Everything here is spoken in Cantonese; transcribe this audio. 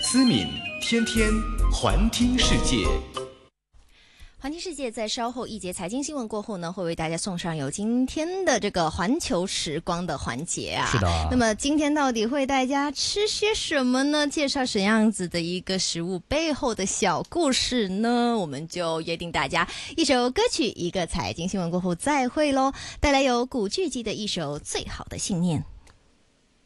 思敏天天环听世界。 环听世界在稍后一节财经新闻过后呢，会为大家送上有今天的这个环球时光的环节啊。 是的。 那么今天到底会大家吃些什么呢？介绍什么样子的一个食物背后的小故事呢？我们就约定大家一首歌曲，一个财经新闻过后再会咯。带来有古巨基的一首《最好的信念》。